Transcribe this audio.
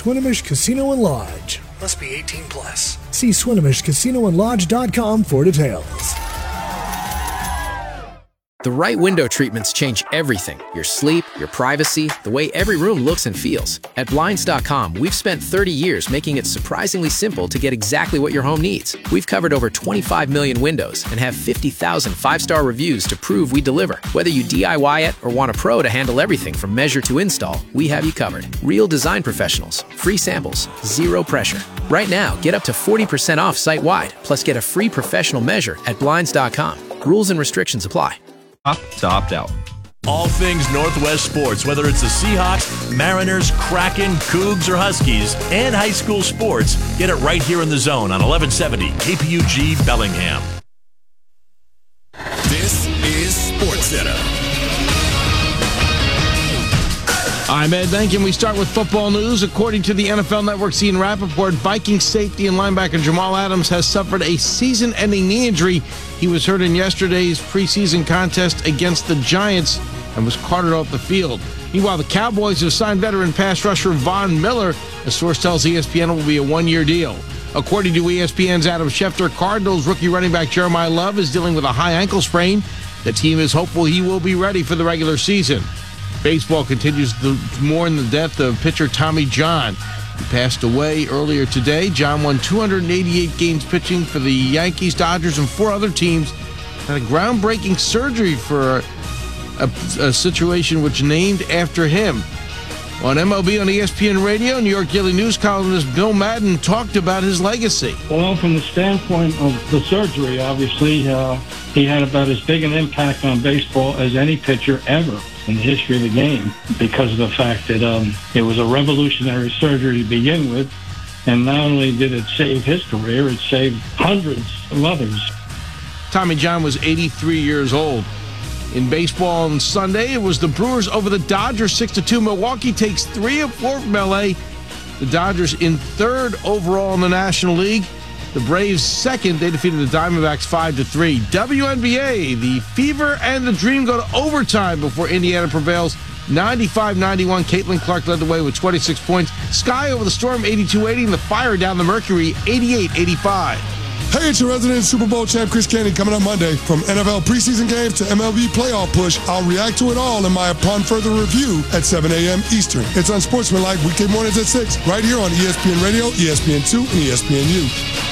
Swinomish Casino and Lodge. Must be 18 plus. See SwinomishCasinoandLodge.com for details. The right window treatments change everything. Your sleep, your privacy, the way every room looks and feels. At Blinds.com, we've spent 30 years making it surprisingly simple to get exactly what your home needs. We've covered over 25 million windows and have 50,000 five-star reviews to prove we deliver. Whether you DIY it or want a pro to handle everything from measure to install, we have you covered. Real design professionals, free samples, zero pressure. Right now, get up to 40% off site-wide, plus get a free professional measure at Blinds.com. Rules and restrictions apply. To opt out. All things Northwest sports, whether it's the Seahawks, Mariners, Kraken, Cougs, or Huskies, and high school sports, get it right here in the Zone on 1170 KPUG Bellingham. This is SportsCenter. I'm Ed Denkin. We start with football news. According to the NFL Network's Ian Rappaport, Vikings safety and linebacker Jamal Adams has suffered a season-ending knee injury. He was hurt in yesterday's preseason contest against the Giants and was carted off the field. Meanwhile, the Cowboys have signed veteran pass rusher Von Miller. A source tells ESPN it will be a one-year deal. According to ESPN's Adam Schefter, Cardinals rookie running back Jeremiah Love is dealing with a high ankle sprain. The team is hopeful he will be ready for the regular season. Baseball continues to mourn the death of pitcher Tommy John. He passed away earlier today. John won 288 games pitching for the Yankees, Dodgers, and 4 other teams. Had a groundbreaking surgery for a situation which named after him. On MLB on ESPN Radio, New York Daily News columnist Bill Madden talked about his legacy. Well, from the standpoint of the surgery, obviously, he had about as big an impact on baseball as any pitcher ever in the history of the game, because of the fact that it was a revolutionary surgery to begin with, and not only did it save his career, it saved hundreds of others. Tommy John was 83 years old. In baseball on Sunday, it was the Brewers over the Dodgers 6-2. Milwaukee takes 3 of 4 from LA. The Dodgers in 3rd overall in the National League. The Braves 2nd. They defeated the Diamondbacks 5-3. WNBA, the Fever and the Dream go to overtime before Indiana prevails 95-91. Caitlin Clark led the way with 26 points. Sky over the Storm 82-80, and the Fire down the Mercury 88-85. Hey, it's your resident Super Bowl champ Chris Canty coming up Monday. From NFL preseason games to MLB playoff push, I'll react to it all in my Upon Further Review at 7 a.m. Eastern. It's Unsportsmanlike weekday mornings at 6, right here on ESPN Radio, ESPN2, and ESPNU.